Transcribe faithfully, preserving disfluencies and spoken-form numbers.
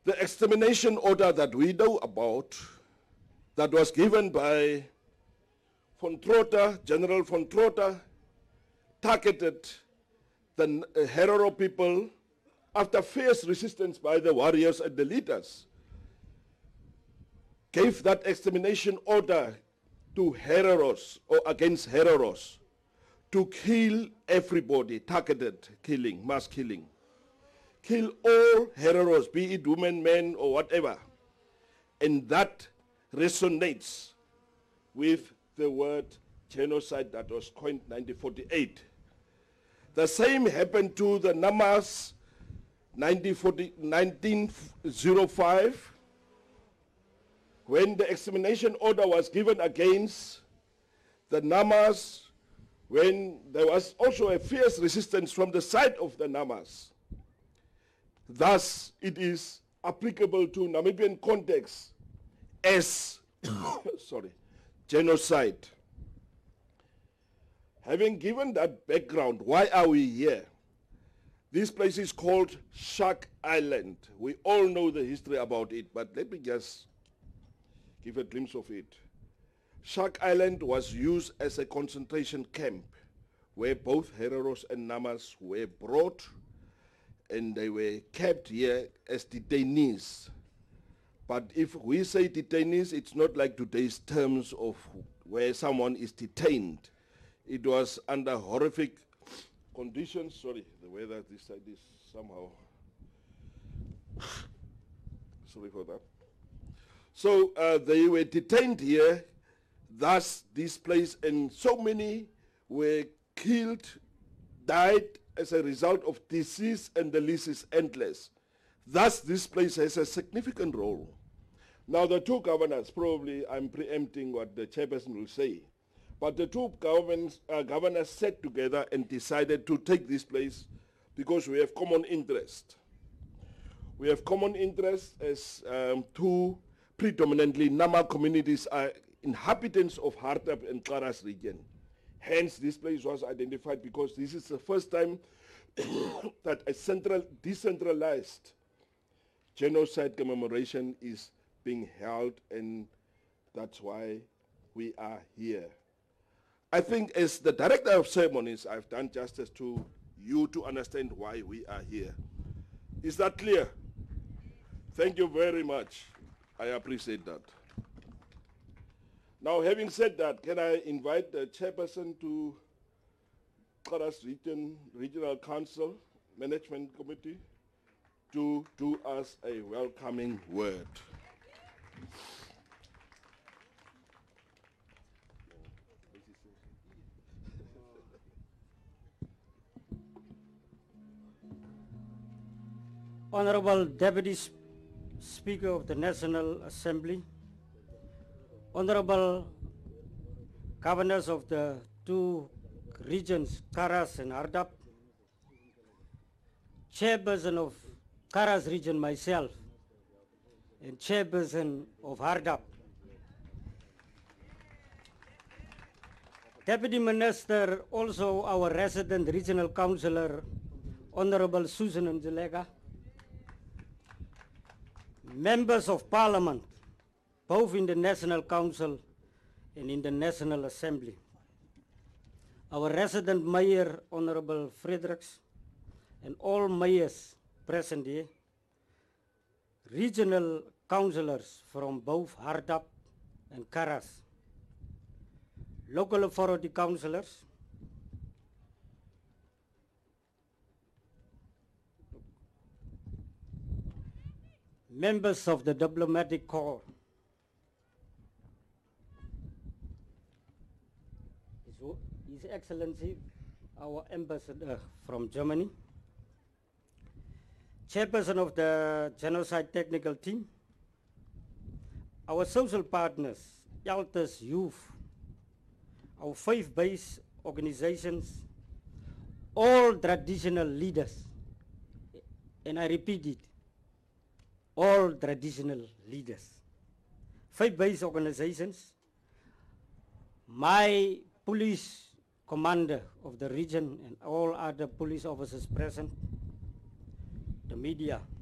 The extermination order that we know about, that was given by von Trotter, General von Trotter, targeted the uh, Herero people after fierce resistance by the warriors and the leaders, gave that extermination order to Hereros or against Hereros to kill everybody, targeted killing, mass killing. Kill all Hereros, be it women, men, or whatever. And that resonates with the word genocide that was coined in nineteen forty-eight. The same happened to the Namas nineteen oh five, when the extermination order was given against the Namas, when there was also a fierce resistance from the side of the Namas. Thus, it is applicable to Namibian context as sorry, genocide. Having given that background, why are we here? This place is called Shark Island. We all know the history about it, but let me just give a glimpse of it. Shark Island was used as a concentration camp where both Hereros and Namas were brought, and they were kept here as detainees. But if we say detainees, it's not like today's terms of where someone is detained. It was under horrific conditions. Sorry, the weather this side is somehow. Sorry for that. So uh, they were detained here, thus this place, and so many were killed, died as a result of disease, and the list is endless. Thus, this place has a significant role. Now, the two governors, probably I'm preempting what the chairperson will say, but the two governments, uh, governors sat together and decided to take this place because we have common interest. We have common interest as um, two predominantly Nama communities are inhabitants of Hardap and Karas region. Hence, this place was identified because this is the first time that a central, decentralized genocide commemoration is being held, and that's why we are here. I think as the director of ceremonies, I've done justice to you to understand why we are here. Is that clear? Thank you very much. I appreciate that. Now, having said that, can I invite the chairperson to Karas Region, Regional Council Management Committee to do us a welcoming word. Honorable Deputy Speaker of the National Assembly, Honorable Governors of the two regions, Karas and Hardap, Chairperson of Karas region myself, and Chairperson of Hardap, Deputy Minister, also our resident regional councillor, Honorable Susan Nzelega, Members of Parliament, both in the National Council and in the National Assembly, our resident Mayor, Honorable Fredericks, and all mayors present here, regional councillors from both Hardap and Karas, local authority councillors, members of the diplomatic corps, His Excellency, our ambassador from Germany, Chairperson of the Genocide Technical Team, our social partners, Yaltas Youth, our faith-based organizations, all traditional leaders, and I repeat it, all traditional leaders, faith-based organizations, my police commander of the region and all other police officers present, the media,